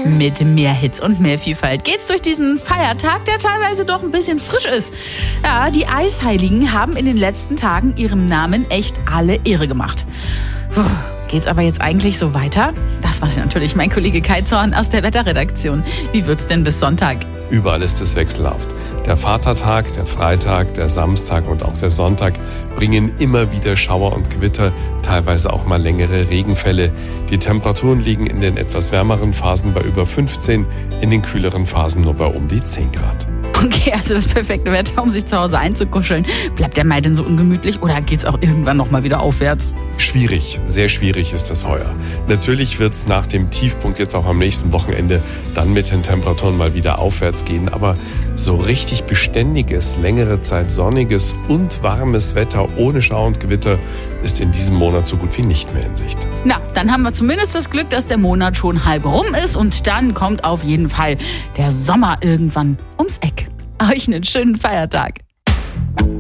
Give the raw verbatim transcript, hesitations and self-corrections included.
Mit mehr Hits und mehr Vielfalt geht's durch diesen Feiertag, der teilweise doch ein bisschen frisch ist. Ja, die Eisheiligen haben in den letzten Tagen ihrem Namen echt alle Ehre gemacht. Puh. Geht's aber jetzt eigentlich so weiter? Das weiß natürlich mein Kollege Kai Zorn aus der Wetterredaktion. Wie wird's denn bis Sonntag? Überall ist es wechselhaft. Der Vatertag, der Freitag, der Samstag und auch der Sonntag bringen immer wieder Schauer und Gewitter, teilweise auch mal längere Regenfälle. Die Temperaturen liegen in den etwas wärmeren Phasen bei über fünfzehn, in den kühleren Phasen nur bei um die zehn Grad. Okay, also das perfekte Wetter, um sich zu Hause einzukuscheln. Bleibt der Mai denn so ungemütlich oder geht's auch irgendwann nochmal wieder aufwärts? Schwierig, sehr schwierig ist das heuer. Natürlich wird es nach dem Tiefpunkt jetzt auch am nächsten Wochenende dann mit den Temperaturen mal wieder aufwärts gehen. Aber so richtig beständiges, längere Zeit sonniges und warmes Wetter ohne Schauer und Gewitter ist in diesem Monat so gut wie nicht mehr in Sicht. Na, dann haben wir zumindest das Glück, dass der Monat schon halb rum ist und dann kommt auf jeden Fall der Sommer irgendwann ums Eck. Euch einen schönen Feiertag.